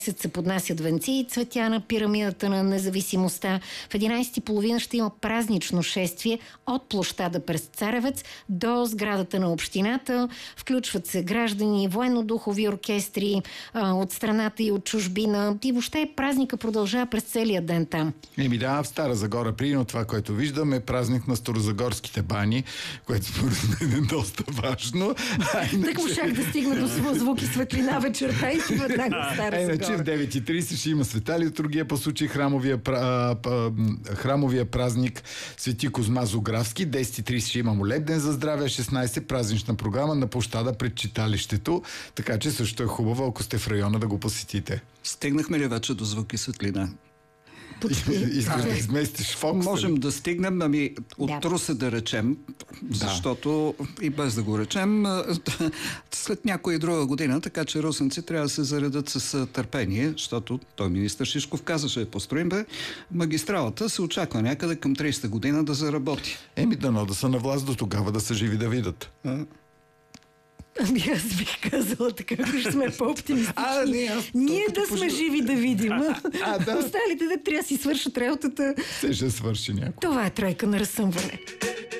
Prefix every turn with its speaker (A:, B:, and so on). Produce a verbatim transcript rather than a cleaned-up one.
A: се поднасят венци и цветя на пирамидата на независимостта. В единайсет и половина ще има празнично шествие от площада през Царевец до сградата на общината. Включват се граждани, военно-духови оркестри а, от страната и от чужбина. И въобще празника продължава през целия ден там.
B: Еми да, в Стара Загора, прино това, което виждаме, е празник на Старозагорските бани, което според мен е доста важно.
A: Так му шах да стигна до звук и светлина вечерта и веднага в Стара Загора.
B: В девет и трийсет ще има света литургия по случай храмовия, храмовия празник Свети Козма Зографски. десет и трийсет ще има молебен за здраве, шестнайсет празнична програма на площада пред читалището. Така че също е хубаво, ако сте в района, да го посетите.
C: Стигнахме ли вече до звук и светлина?
B: Искаш да изместиш фокуса?
C: Можем да стигнем, ами от
A: да.
C: Русе да речем, защото да. И без да го речем, след някоя друга година, така че русенци трябва да се заредат с търпение, защото той министър Шишков казаше, построим бе, магистралата се очаква някъде към трийсета година да заработи.
B: Еми дано да са на власт, до тогава да са живи да видят.
C: А?
A: Ами аз бих казала така, ако ще сме по-оптимистични.
B: А, не, аз
A: Ние да сме
B: пожел...
A: живи да видим.
B: А, а, да.
A: Останалите да трябва да си свършат работата.
B: Се ще свърши някой.
A: Това е тройка на разсъмване.